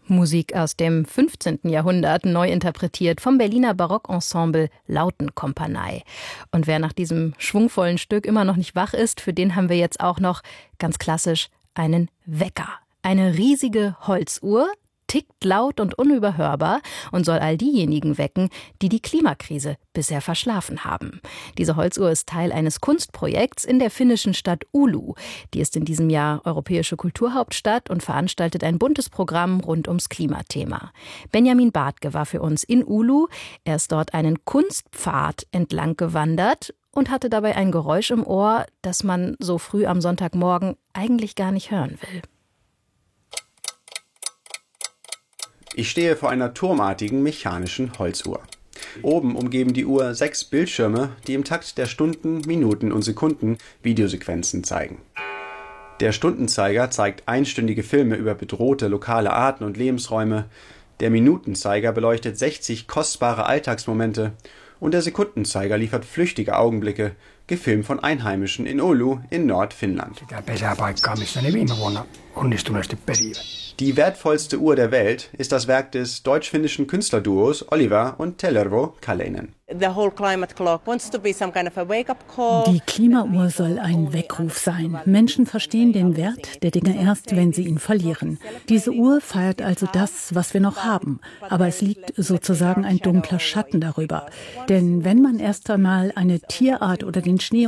Musik aus dem 15. Jahrhundert, neu interpretiert vom Berliner Barockensemble Lautenkompanie. Und wer nach diesem schwungvollen Stück immer noch nicht wach ist, für den haben wir jetzt auch noch ganz klassisch einen Wecker. Eine riesige Holzuhr, tickt laut und unüberhörbar und soll all diejenigen wecken, die die Klimakrise bisher verschlafen haben. Diese Holzuhr ist Teil eines Kunstprojekts in der finnischen Stadt Oulu. Die ist in diesem Jahr europäische Kulturhauptstadt und veranstaltet ein buntes Programm rund ums Klimathema. Benjamin Bartke war für uns in Oulu. Er ist dort einen Kunstpfad entlang gewandert und hatte dabei ein Geräusch im Ohr, das man so früh am Sonntagmorgen eigentlich gar nicht hören will. Ich stehe vor einer turmartigen mechanischen Holzuhr. Oben umgeben die Uhr 6 Bildschirme, die im Takt der Stunden, Minuten und Sekunden Videosequenzen zeigen. Der Stundenzeiger zeigt einstündige Filme über bedrohte lokale Arten und Lebensräume, der Minutenzeiger beleuchtet 60 kostbare Alltagsmomente und der Sekundenzeiger liefert flüchtige Augenblicke, gefilmt von Einheimischen in Oulu in Nordfinnland. Die wertvollste Uhr der Welt ist das Werk des deutsch-finnischen Künstlerduos Oliver und Tellervo Kalleinen. Die Klimauhr soll ein Weckruf sein. Menschen verstehen den Wert der Dinge erst, wenn sie ihn verlieren. Diese Uhr feiert also das, was wir noch haben. Aber es liegt sozusagen ein dunkler Schatten darüber. Denn wenn man erst einmal eine Tierart oder den Schnee